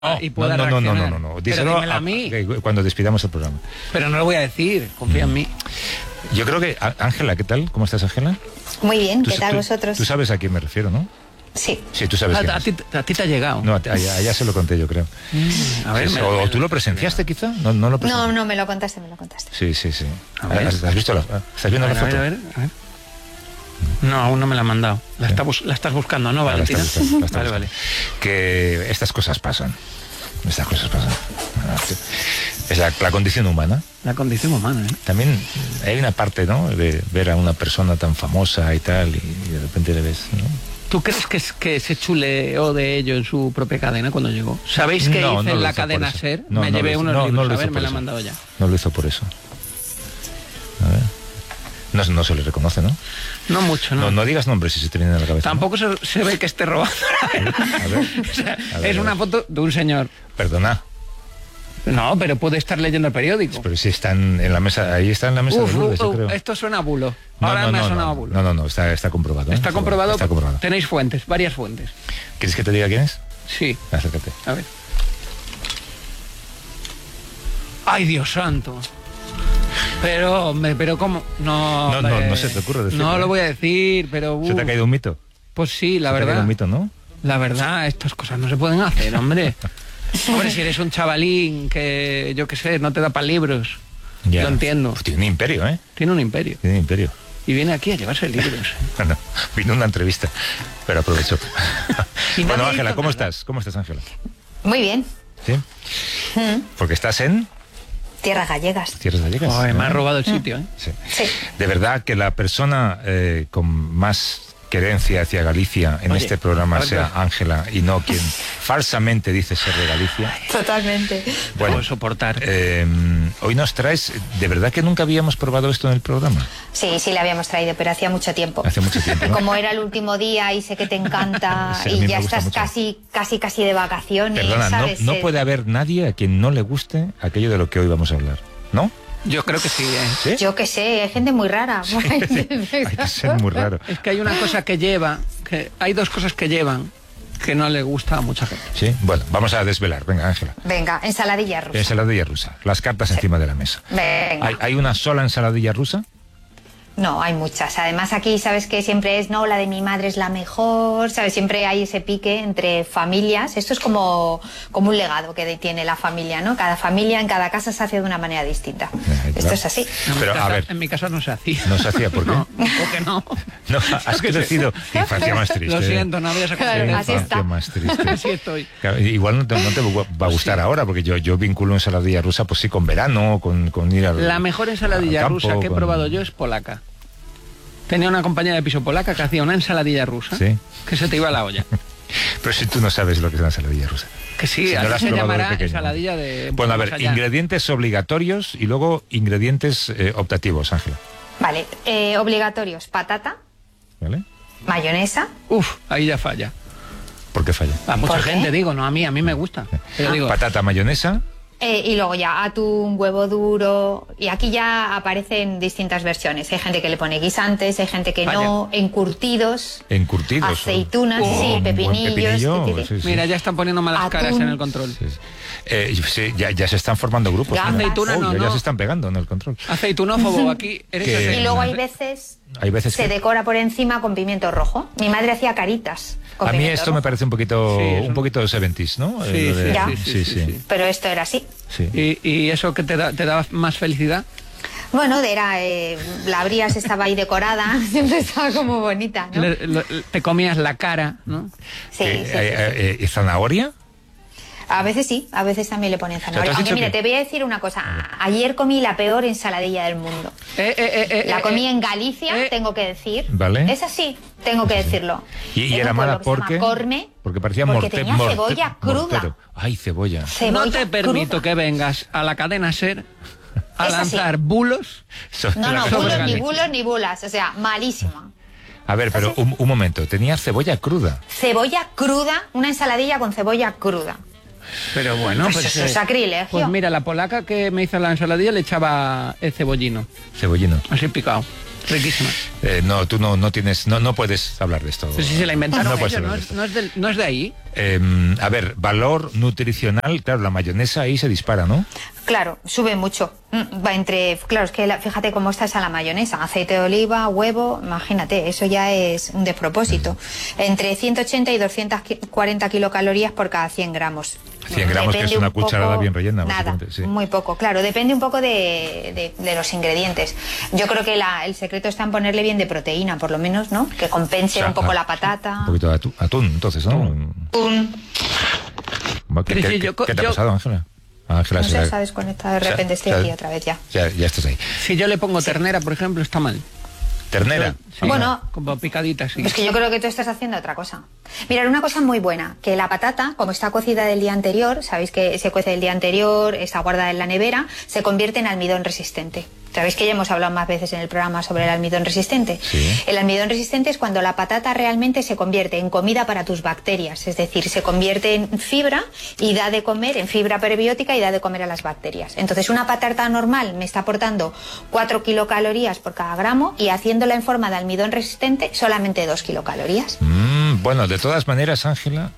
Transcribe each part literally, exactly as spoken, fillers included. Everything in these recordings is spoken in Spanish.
No, y pueda no, no, no, reaccionar. no, no, no. Pero Díselo dímela a, a mí. a, cuando despidamos el programa. Pero no lo voy a decir, confía en mí. Yo creo que... Ángela, ¿qué tal? ¿Cómo estás, Ángela? Muy bien, ¿qué Tú- tal tú- vosotros? Tú sabes a quién me refiero, ¿no? Sí. Sí, tú sabes A, quién a es. ti, a ti te ha llegado. No, a, a- a ella se lo conté yo, creo. Mm, a ver, Sí, me- o, me- o tú lo presenciaste, quizá. No, no lo No, presenciaste. no, me lo contaste, me lo contaste. Sí, sí, sí. A ver. ¿Has, has visto la, ¿Estás viendo A la ver, a foto? ver, a ver, a ver. No, aún no me la han mandado. La, está bus- la estás buscando, ¿no, Ah, la está Valentina? buscando, la está Vale, buscando. vale. Que estas cosas pasan. Estas cosas pasan. Es la, la condición humana. La condición humana, ¿eh? También hay una parte, ¿no? De ver a una persona tan famosa y tal, y, y de repente le ves, ¿no? ¿Tú crees que, es- que se chuleó de ello en su propia cadena cuando llegó? ¿Sabéis que No, hice no en lo la hizo por cadena eso. SER? No, me no llevé lo hizo. unos No, no libros, lo a hizo ver, me por la han eso. mandado ya. No lo hizo por eso. A ver. No, no se le reconoce, ¿no? No mucho, ¿no? No, no digas nombres si se te viene a la cabeza. Tampoco se, se ve que esté robando. A ver. O sea, A ver, es a una ver. foto de un señor. Perdona, No, pero puede estar leyendo el periódico. pero si están en la mesa, ahí está en la mesa Uf, de Lourdes, uf, yo uf, creo. esto suena a bulo. No, Ahora no, me ha no, sonado no, a bulo. no, no, no, está, está comprobado. ¿eh? Está comprobado. Está comprobado. Tenéis fuentes, varias fuentes. ¿Quieres que te diga quién es? Sí, Acércate. a ver. Ay, Dios santo. Pero, hombre, pero ¿cómo? No, No, no, hombre. no se te ocurre decirlo, No ¿eh? lo voy a decir, pero... ¿Se te ha uf. caído un mito? Pues sí, la ¿Se te ha verdad. caído un mito, no? La verdad, estas cosas no se pueden hacer, hombre. Hombre, si eres un chavalín que, yo qué sé, no te da para libros. Ya. Lo entiendo. Uf, tiene un imperio, ¿eh? Tiene un imperio. Tiene un imperio. Y viene aquí a llevarse libros. Bueno, vino una entrevista, pero aprovechó. Y Bueno, nadie Ángela, hizo ¿cómo nada. estás? ¿Cómo estás, Ángela? Muy bien. ¿Sí? Mm. Porque estás en Tierras gallegas. Tierras Gallegas. Ay, me ¿no? ha robado el sitio, ¿eh? Sí. Sí. De verdad que la persona eh, con más querencia hacia Galicia en Oye, este programa a ver, sea claro. Ángela y no quien falsamente dice ser de Galicia. Totalmente. Bueno, Puedo soportar. eh, hoy nos traes, de verdad que nunca habíamos probado esto en el programa. Sí, sí, le habíamos traído, pero hacía mucho tiempo. Hace mucho tiempo, ¿no? Como era el último día y sé que te encanta Sí, a mí y me ya gusta estás mucho. casi, casi, casi de vacaciones, Perdona, no, ¿sabes? no Eh, puede haber nadie a quien no le guste aquello de lo que hoy vamos a hablar, ¿no? Yo creo que sí, ¿eh? ¿Sí? Yo qué sé, hay gente muy rara. Hay que ser muy raro. Es que hay una cosa que lleva, que hay dos cosas que llevan que no le gusta a mucha gente. Sí, bueno, vamos a desvelar. Venga, Ángela. Venga, ensaladilla rusa. Ensaladilla rusa. Las cartas encima de la mesa. Venga. ¿Hay, hay una sola ensaladilla rusa? No, hay muchas. Además aquí sabes que siempre es, no, la de mi madre es la mejor, ¿sabes? Siempre hay ese pique entre familias. Esto es como, como un legado que tiene la familia, ¿no? Cada familia en cada casa se hace de una manera distinta. Eh, Esto claro. es así. En mi Pero, a casa- ver. En mi casa no se hacía. No se hacía, ¿por qué? No, ¿por qué no? No, has crecido. Infancia más triste. Lo siento, no había sacado Claro, el así teléfono. está. Infancia más triste. Así estoy. Claro, igual no te, no te va a gustar ahora, porque yo, yo vinculo ensaladilla rusa, pues sí, con verano, con, con ir al La mejor ensaladilla al campo, rusa que he con- probado yo es polaca. Tenía una compañera de piso polaca que hacía una ensaladilla rusa Sí. que se te iba a la olla. Pero si tú no sabes lo que es la ensaladilla rusa. Que sí, Si no así la has se probado de llamará pequeño. ensaladilla de... Bueno, a más ver, allá. ingredientes obligatorios y luego ingredientes eh, optativos, Ángela. Vale, eh, obligatorios, patata, ¿Vale? mayonesa, Uf, ahí ya falla. ¿Por qué falla? A mucha ¿Por qué? gente digo, no a mí, a mí me gusta. Pero digo, Patata, mayonesa. eh, y luego ya atún, huevo duro, y aquí ya aparecen distintas versiones. Hay gente que le pone guisantes, hay gente que no, encurtidos, Encurtidos. aceitunas, Oh, sí, un buen pepinillos, pepinillo, ti, ti, ti. sí, sí. mira, ya están poniendo malas Atún. caras en el control. Sí, sí. Eh, sí, ya, ya se están formando grupos. Gambas. mira. Aceituna no, ya no. se están pegando en el control. Aceitunófobo, aquí eres Que- ese. Y luego hay veces Hay veces se que... decora por encima con pimiento rojo. Mi madre hacía caritas con A mí pimiento esto me rojo, parece un poquito, Sí, eso. un poquito seventies, ¿no? Sí, Eh, lo de- sí, Ya. sí, sí, sí, sí. pero esto era así. sí. ¿Y, y eso que te da, te da más felicidad? Bueno, era, eh, la abrías, estaba ahí decorada, siempre estaba como bonita, ¿no? Le- lo- te comías la cara, ¿no? Sí, Eh, sí, sí, eh, sí. eh, ¿Zanahoria? A veces sí, a veces también le ponen sea, tú zanahoria. has Aunque dicho mira, que- te voy a decir una cosa. Ayer comí la peor ensaladilla del mundo. Eh, eh, eh, eh, La eh, comí eh, en Galicia, eh. tengo que decir. Vale. Es así, tengo que decirlo. Y, y En era un mala pueblo que se porque... llama Corme, porque parecía porque morte, tenía morte- cebolla cruda. mortero. Ay, cebolla. Cebolla No te permito cruda. que vengas a la cadena SER a Es así. lanzar bulos. Sobre No, la no, cosa bulos, de ni Galicia. bulos, ni bulas. O sea, malísima. A ver, pero un, un momento. Tenía cebolla cruda. Cebolla cruda, una ensaladilla con cebolla cruda. Pero bueno, Pues pues, eso es eh, sacrilegio. Pues mira, la polaca que me hizo la ensaladilla le echaba el cebollino, Cebollino. así picado. Riquísima. Eh, no, tú no, no tienes, no, no puedes hablar de esto. Pues si se la inventaron No ellos, puedes hablar no, de es, esto. no, es del- no es de ahí. Eh, a ver, valor nutricional, claro, la mayonesa ahí se dispara, ¿no? Claro, sube mucho. Mm, Va entre, claro, es que la- fíjate cómo está esa la mayonesa, aceite de oliva, huevo, imagínate, eso ya es un despropósito. Entre ciento ochenta y doscientas cuarenta kilocalorías por cada cien gramos. cien gramos, que es una un poco- cucharada bien rellena, Nada, básicamente, sí. muy poco, claro, depende un poco de, de- de los ingredientes. Yo creo que la- el secreto está en ponerle bien de proteína, por lo menos, ¿no? Que compense O sea, un poco ah, la patata. Un poquito de atún, atún, entonces, ¿no? Un- ¿Qué, Pero qué- si yo co- qué te ha yo- pasado, Ángela? Ángela no se sé, la- sabes conectada, de o sea, repente estoy o sea, aquí otra vez ya. Ya, ya estás ahí. Si yo le pongo ternera, por ejemplo, está mal. Ternera. Sí, Bueno. como picadita, sí. Es que yo creo que tú estás haciendo otra cosa. Mirad, una cosa muy buena, que la patata, como está cocida del día anterior, sabéis que se cuece el día anterior, está guardada en la nevera, se convierte en almidón resistente. Sabéis que ya hemos hablado más veces en el programa sobre el almidón resistente. Sí. El almidón resistente es cuando la patata realmente se convierte en comida para tus bacterias, es decir, se convierte en fibra y da de comer, en fibra prebiótica y da de comer a las bacterias. Entonces, una patata normal me está aportando cuatro kilocalorías por cada gramo y haciéndola en forma de almidón resistente solamente dos kilocalorías. Mm, bueno, de todas maneras, Ángela,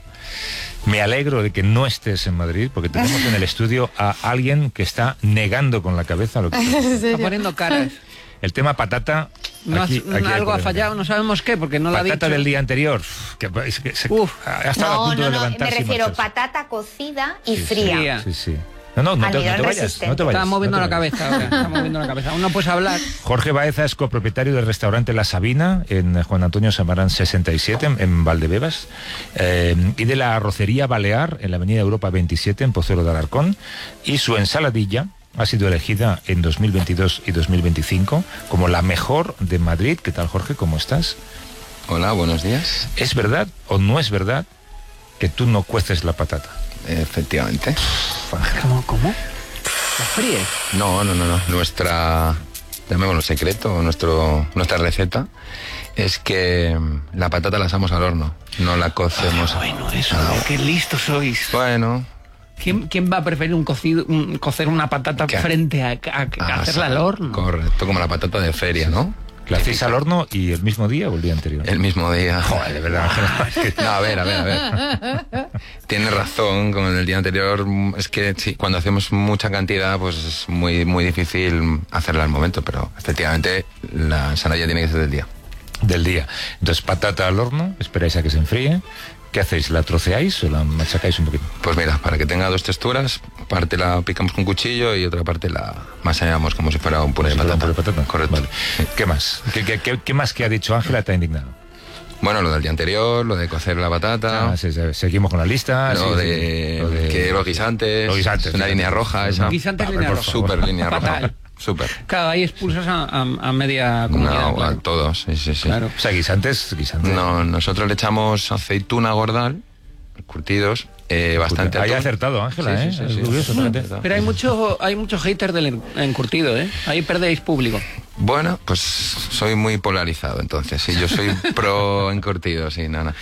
me alegro de que no estés en Madrid, porque tenemos en el estudio a alguien que está negando con la cabeza lo que... Está poniendo caras. El tema patata... No ha- aquí- aquí hay algo ha problema. fallado, no sabemos qué, porque no lo ha dicho. Patata del día anterior. uf, Que, es que se- Uf. ha estado a No, punto no, de no, me levantarse y refiero marcharse. patata cocida y Sí, sí, fría. Fría. Sí, sí. No, no, no te, no te Almidón vayas, resistente. no te vayas. Está moviendo no la te vayas. cabeza ahora, está moviendo la cabeza. Aún no puedes hablar. Jorge Baeza es copropietario del restaurante La Sabina en Juan Antonio Samarán sesenta y siete en, en Valdebebas eh, y de la Arrocería Balear en la Avenida Europa veintisiete en Pozuelo de Alarcón, y su ensaladilla ha sido elegida en dos mil veintidós y dos mil veinticinco como la mejor de Madrid. ¿Qué tal, Jorge? ¿Cómo estás? Hola, buenos días. ¿Es verdad o no es verdad que tú no cueces la patata? Efectivamente. ¿Cómo? ¿Cómo? ¿La fríes? No, no, no, no. Nuestra, llamémoslo secreto, nuestro, nuestra receta es que mm, la patata la asamos al horno, no la cocemos. Bueno, eso, qué listos sois. Bueno, ¿Quién, quién va a preferir un cocido, un- cocer una patata ¿Qué? frente a, a- a hacerla al horno? Correcto, como la patata de feria, ¿no? ¿La hacéis al horno y el mismo día o el día anterior? El mismo día. Joder, de verdad, Ángela, es que- No, a ver, a ver, a ver. Tiene razón, con el día anterior, mm, es que sí, cuando hacemos mucha cantidad, pues es muy, muy difícil hacerla al momento, pero efectivamente la ensalada tiene que ser del día. del día. Entonces, patata al horno, esperáis a que se enfríe. ¿Qué hacéis? ¿La troceáis o la machacáis un poquito? Pues mira, para que tenga dos texturas, parte la picamos con cuchillo y otra parte la masallamos como si fuera un puré de Si fuera un patata. puré de patata. Correcto. Vale. ¿Qué más? ¿Qué, qué, qué- qué más que ha dicho Ángela te ha indignado? Bueno, lo del día anterior, lo de cocer la patata, Ah, sí, sí, seguimos con la lista. lo, sí, de, sí. Lo de- que los guisantes, Los guisantes, una sí. línea roja, esa. Guisantes, A ver, línea por roja. favor. Súper línea roja. Fatal. Súper. Claro, ahí expulsas a, a- a media comunidad. No, claro. a todos, sí, sí, sí. Claro. O sea, guisantes, guisantes. No, nosotros le echamos aceituna gordal, curtidos, eh, bastante Ahí ha atún. acertado, Ángela, Sí, ¿eh? sí, sí, Es sí. curioso, fíjate. Pero hay mucho, hay mucho hater del en- encurtido, ¿eh? Ahí perdéis público. Bueno, pues soy muy polarizado, entonces. Sí, yo soy pro encurtido, sí, nada.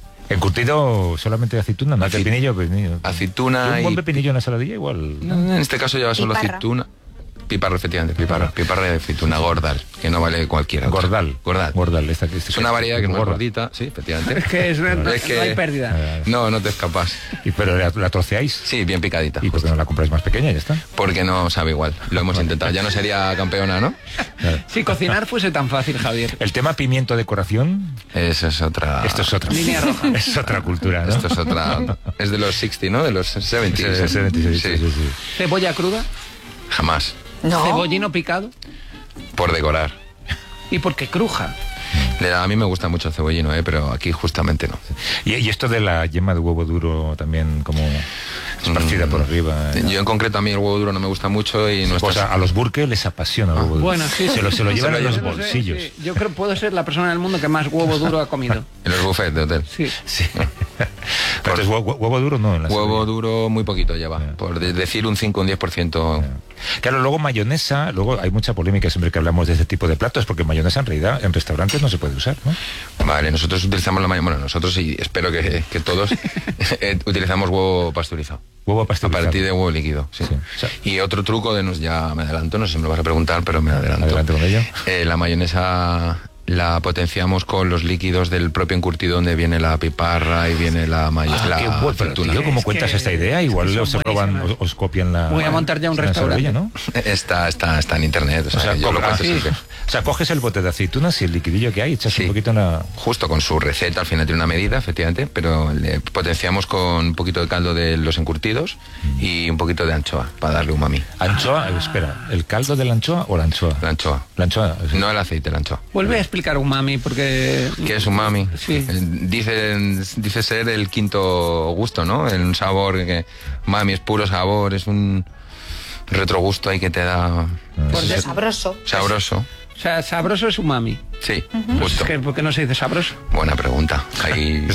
Encurtido solamente de aceituna, no de Aceit- pepinillo, pepinillo. aceituna Un buen y- pepinillo en la saladilla igual. En este caso lleva solo Piparra. aceituna. Piparra, efectivamente, piparra. Piparra de aceituna, gordal, que no vale cualquiera. Gordal. Gordal. Gordal. Esta, esta- Es una variedad que es más gorda. gordita, sí, efectivamente. Es que es, no, Es que- no hay pérdida. No, no te escapas. Y, pero la, la troceáis. Sí, bien picadita. ¿Y por qué no la compráis más pequeña y ya está? Porque no sabe igual. Lo hemos intentado. Ya no sería campeona, ¿no? Claro. Si cocinar fuese tan fácil, Javier. El tema pimiento decoración, Eso es otra. esto es otra. Línea roja. Es otra cultura, ¿no? Esto es otra. Es de los sesenta, ¿no? De los setenta. Sí, sí, setenta y seis, sí, sí, sí. Cebolla cruda, Jamás. No. cebollino picado Por decorar. y porque cruja. Le da- A mí me gusta mucho el cebollino, ¿eh? Pero aquí justamente no. Y, y esto de la yema de huevo duro también como esparcida Mm. por arriba. ¿no? Yo en concreto a mí el huevo duro no me gusta mucho y no O sea, a los burques les apasiona el huevo duro. Bueno, sí, se lo, se lo Se llevan lo en los llevan, Yo no sé, bolsillos. sí. Yo creo que puedo ser la persona del mundo que más huevo duro ha comido. En los buffets de hotel. Sí. Sí. Entonces, huevo, huevo duro no en la Huevo saladilla. duro muy poquito lleva. Ya. Por de- decir un cinco o un diez por ciento. Claro, luego mayonesa, luego hay mucha polémica siempre que hablamos de este tipo de platos, porque mayonesa en realidad en restaurantes no se puede usar, ¿no? Vale, nosotros utilizamos la mayonesa. Bueno, nosotros y espero que, que todos eh, utilizamos huevo pasteurizado. Huevo A pasteurizado. partir de huevo líquido, sí. Sí. O sea, Y otro truco de nos, ya me adelanto, no sé si me lo vas a preguntar, pero me adelanto. Adelante con ello. Eh, la mayonesa la potenciamos con los líquidos del propio encurtido donde viene la piparra y viene la mayonesa. Ah, la qué bueno, pero, aceituna. tío, ¿cómo Es cuentas que- esta idea? Igual son os roban, os, buenísimas. os copian la... Voy a montar ya un la restaurante. ensaladilla, ¿no? Está, está, está en internet, o sea, O sea, que yo lo co- cuento ah, siempre. o sea, coges el bote de aceitunas y el liquidillo que hay, echas Sí. un poquito en la... Justo con su receta, al final tiene una medida, efectivamente, pero le potenciamos con un poquito de caldo de los encurtidos y un poquito de anchoa para darle umami. Anchoa, eh, espera, ¿el caldo de la anchoa o la anchoa? La anchoa. La anchoa. sí. No el aceite, la anchoa. Vuelve a explicar umami, porque... ¿Qué es umami? Sí. Eh, Dice, dice ser el quinto gusto, ¿no? Un sabor que... Umami es puro sabor, es un retrogusto ahí que te da... Por de- Sabroso. Sabroso. O sea, sabroso es umami. Sí, justo. ¿Qué- ¿Por qué no se dice sabroso? Buena pregunta. Ahí...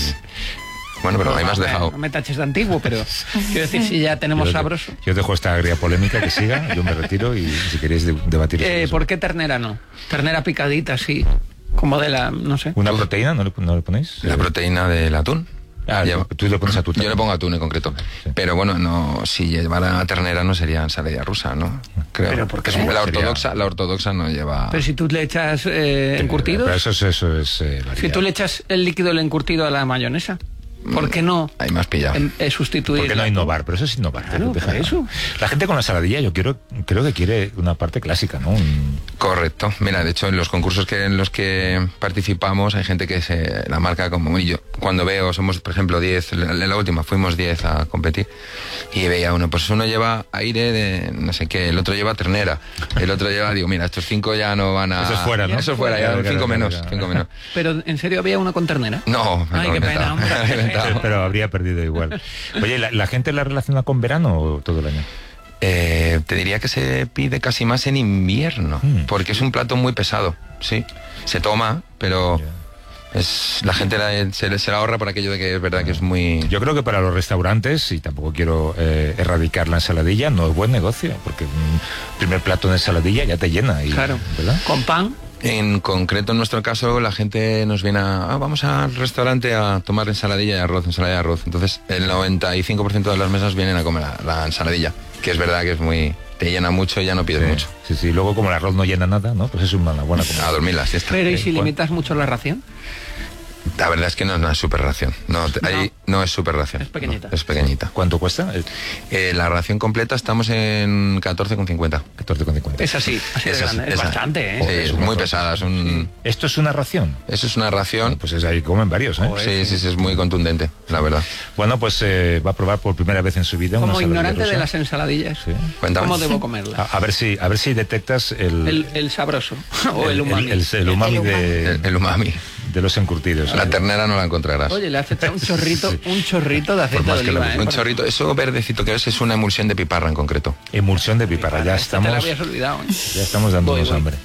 Bueno, pero ahí me has No, dejado... No me taches de antiguo, pero quiero decir, si ya tenemos Yo te- sabroso. Yo dejo esta agria polémica que siga, yo me retiro y si queréis de- debatir sobre Eh, eso. ¿Por qué ternera no? Ternera picadita, sí. Como de la, no sé. ¿Una proteína no le, no le ponéis? La proteína del atún. Ah, Lleva- tú le pones atún. Yo le pongo atún en concreto. Sí. Pero bueno, no, si llevara ternera no sería ensalada rusa, ¿no? Creo. Pero ¿por qué Es- no? la Sería- ortodoxa, la ortodoxa no lleva. Pero si tú le echas eh, encurtidos, Pero eso es... Eso es eh, si variedad. tú le echas el líquido del encurtido a la mayonesa, ¿por qué no Ahí me has pillado. en- eh, sustituir? ¿Por qué no innovar? Pero eso es innovar. Claro, Deja- por eso. La gente con la saladilla yo quiero, creo que quiere una parte clásica, ¿no? Un- Correcto. Mira, de hecho, en los concursos que en los que participamos hay gente que se la marca como y yo. Cuando veo, somos, por ejemplo, diez, en la última fuimos diez a competir y veía uno, pues uno lleva aire de no sé qué, el otro lleva ternera, el otro lleva, digo, mira, estos cinco ya no van a... Eso es fuera, ¿no? Eso es fuera, ya, Claro, claro, cinco claro, menos, claro. cinco menos. Pero en serio había una con ternera. No, me Ay, lo he qué pena, inventado. hombre. Me lo he inventado. Pero, pero habría perdido igual. Oye, ¿la, la gente la relaciona con verano o todo el año? Eh, te diría que se pide casi más en invierno, Mm. porque es un plato muy pesado, sí. Se toma, pero es la gente la- se, se la ahorra por aquello de que es verdad que es muy... Yo creo que para los restaurantes, y tampoco quiero eh, erradicar la ensaladilla, no es buen negocio, porque un primer plato de ensaladilla ya te llena. Y, Claro. ¿verdad? Con pan. En concreto, en nuestro caso, la gente nos viene a... "Ah, vamos al restaurante a tomar ensaladilla y arroz, ensalada y arroz". Entonces, el noventa y cinco por ciento de las mesas vienen a comer la, la ensaladilla, que es verdad que es muy... te llena mucho y ya no pides Sí, mucho. sí, sí. Luego, como el arroz no llena nada, ¿no? Pues es una buena comida. A dormir la siesta. Pero ¿y Sí, si bueno. limitas mucho la ración? La verdad es que no, no es super ración. No, te- ahí no es super ración. Es pequeñita. No, es pequeñita. ¿Cuánto cuesta? El Eh, la ración completa estamos en catorce con cincuenta. catorce con cincuenta. Es así, así de Esa- grande. Es esa- bastante, ¿eh? Sí, Joder, es es un muy montón. pesada. Es un, ¿Esto es una ración? Eso es una ración. Pues es ahí comen varios, ¿eh? Sí, sí, sí, es muy contundente, la verdad. Bueno, pues eh, va a probar por primera vez en su vida una Como ensaladilla ignorante de rusa. las ensaladillas. Sí. Cuéntame. ¿Cómo debo comerla? A, a ver si, a ver si detectas el, El, el sabroso o el umami. el, el umami El de, El, el umami. de los encurtidos. La ternera no la encontrarás. Oye, le has echado un chorrito, un chorrito de aceite más de que lo oliva, ¿eh? Un chorrito, eso verdecito que es, es una emulsión de piparra en concreto. Emulsión de piparra, ya Esta Te la estamos, habías olvidado, ¿eh? ya estamos dándonos Voy, voy. hambre.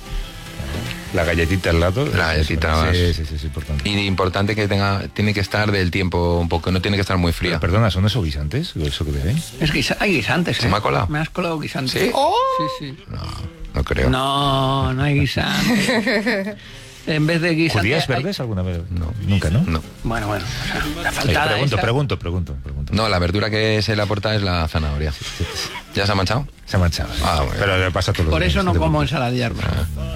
La galletita al lado. La galletita más. Sí, sí, sí, sí, importante. Y importante que tenga, tiene que estar del tiempo un poco, no tiene que estar muy fría. Pero, perdona, ¿son esos guisantes? ¿Eso que veis? Es guisa- hay guisantes, ¿Se ¿eh? me ha colado? Me has colado guisantes. ¿Sí? Sí, sí. No, no creo. No, no hay guisantes. En vez de guisantes... ¿Judías hay- verdes alguna vez? No. Nunca, ¿no? No. Bueno, bueno. o sea, la Oye, faltada pregunto, esa- pregunto, pregunto, pregunto. No, la verdura que se le aporta es la zanahoria. ¿Ya se ha manchado? Se ha manchado. sí. Ah, bueno. Pero le pasa a todos los Por eso días, no te como preocupes. ensaladillas rusas.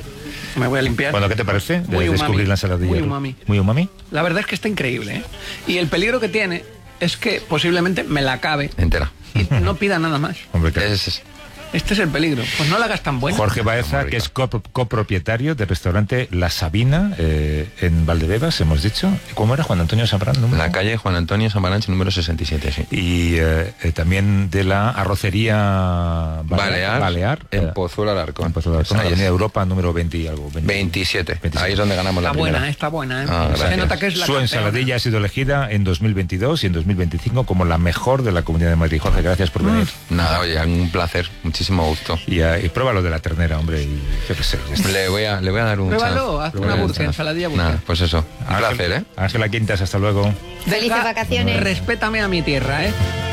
Me voy a limpiar. Bueno, ¿qué te parece de Muy umami. descubrir la ensaladilla? Muy umami. ¿Muy umami? La verdad es que está increíble, ¿eh? Y el peligro que tiene es que posiblemente me la acabe Entera. y no pida nada más. Hombre, claro. Es- es- Este es el peligro. Pues no la hagas tan buena. Jorge Muy Baeza, rica. que es copro- copropietario del restaurante La Sabina eh, en Valdebebas, hemos dicho. ¿Cómo era Juan Antonio Zambrano? En la calle Juan Antonio Samaranch, número sesenta y siete, sí. Y eh, eh, también de la arrocería Balear, Balear en eh, Pozuelo Alarcón. en Pozuelo Alarcón, Ahí Avenida es. Europa número veinte y algo. veinte. veintisiete. veintisiete. Ahí es donde ganamos Está la primera. buena, está buena, ¿eh? Ah, Se gracias. nota que es la Su campeona. ensaladilla ha sido elegida en dos mil veintidós y en dos mil veinticinco como la mejor de la Comunidad de Madrid. Jorge, gracias por venir. Nada, oye, un placer, muchísimo gusto. Y, eh, y prueba lo de la ternera, hombre, y yo qué sé. ya está. Le voy a, le voy a dar un Pruébalo, chance. haz Le una voy a dar un burger, chance. ensaladilla burger. Nada, pues eso, un Ángel- placer, ¿eh? Ángela Quintas, hasta luego. Felices Venga, vacaciones. Respétame a mi tierra, ¿eh?